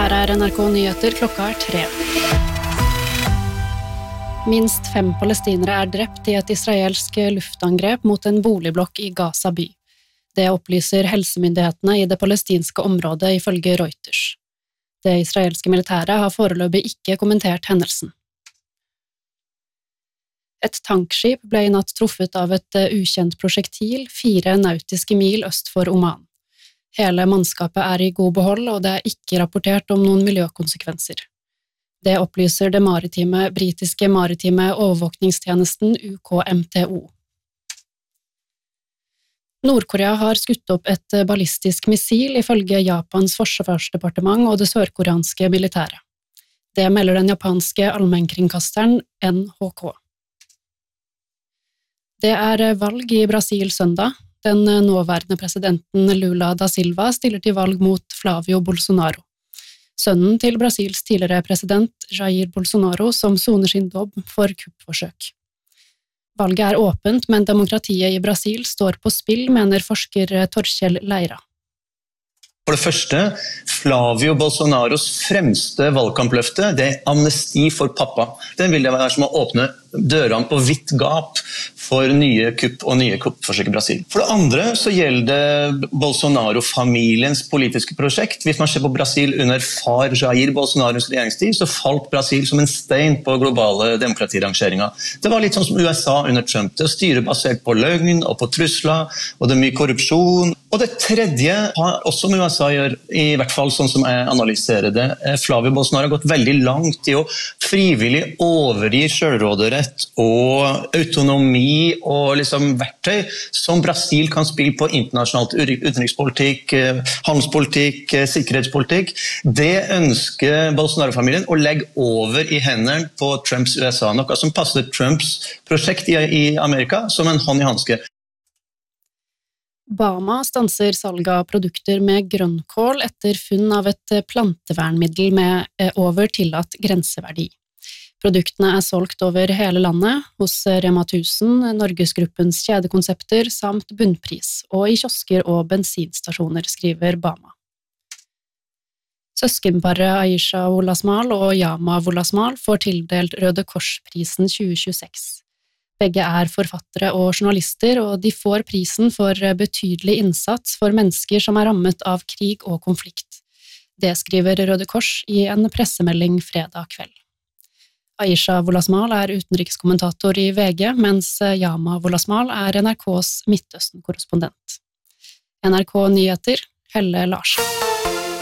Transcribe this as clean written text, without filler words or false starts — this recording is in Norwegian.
Her NRK Nyheter, klokka 3. Minst 5 palestinere drept i et israelsk luftangrep mot en boligblokk i Gaza by. Det opplyser helsemyndighetene i det palestinske området ifølge Reuters. Det israelske militæret har foreløpig ikke kommentert hendelsen. Et tankskip ble i natt truffet av et ukjent prosjektil 4 nautiske mil øst for Oman. Hele mannskapet i god behold, og det ikke rapportert om noen miljøkonsekvenser. Det opplyser det britiske maritime overvåkningstjenesten UKMTO. Nord-Korea har skutt opp et ballistisk missil ifølge Japans forsvarsdepartement og det sørkoreanske militæret. Det melder den japanske allmennkringkasteren NHK. Det valg i Brasil søndag. Den nåværende presidenten Lula da Silva stiller til valg mot Flavio Bolsonaro. Sønnen til Brasils tidligere president Jair Bolsonaro som soner sin dom for kuppforsøk. Valget åpent, men demokratiet i Brasil står på spill, mener forsker Torkjell Leira. For det første, Flavio Bolsonaros fremste valgkampløfte, det amnesti for pappa. Den vil det være som å åpne dørene på vidt gap for nye kupp og nye kuppforsøk i Brasil. For det andre så gjelder det Bolsonaro-familiens politiske prosjekt. Hvis man ser på Brasil under far Jair Bolsonaros regjeringstid, så falt Brasil som en stein på globale demokratirangeringer. Det var litt sånn som USA under Trump. Det styrer basert på løgn og på trusler, og det mye korrupsjon. Og det tredje har også med USA gjør, i hvert fall sånn som jeg analyserer det. Flavio Bolsonaro har gått veldig langt i å frivillig overgi selvråderett og autonomi og liksom verktøy som Brasil kan spille på internasjonalt utenrikspolitikk, handelspolitikk, sikkerhetspolitikk. Det ønsker Bolsonaro-familien å legge over i hendene på Trumps USA, noe som passer Trumps prosjekt i Amerika som en hånd i handske. Bama stanser salg av produkter med grønnkål etter funn av et plantevernmiddel med over tillatt grenseverdi. Produktene solgt over hele landet, hos Rema 1000, Norgesgruppens kjedekonsepter samt bunnpris, og i kiosker og bensinstasjoner, skriver Bama. Søskenparet Aisha Wolasmal og Yama Wolasmal får tildelt Røde Kors-prisen 2026. Begge forfattere og journalister, og de får prisen for betydelig innsats for mennesker som rammet av krig og konflikt. Det skriver Røde Kors i en pressemelding fredag kveld. Aisha Wolasmal utenrikskommentator i VG, mens Yama Wolasmal NRKs Midtøsten-korrespondent. NRK Nyheter, Helle Larsen.